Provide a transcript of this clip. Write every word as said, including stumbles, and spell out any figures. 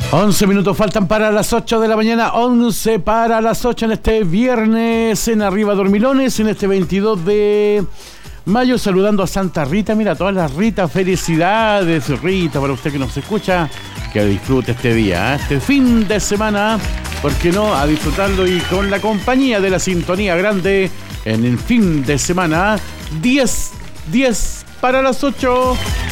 once minutos faltan para las ocho de la mañana, once para las ocho en este viernes en Arriba Dormilones, en este veintidós de mayo, saludando a Santa Rita. Mira, todas las Ritas, felicidades Rita, para usted que nos escucha, que disfrute este día, ¿eh? Este fin de semana, ¿por qué no? A disfrutarlo y con la compañía de la sintonía grande en el fin de semana, diez, diez para las ocho.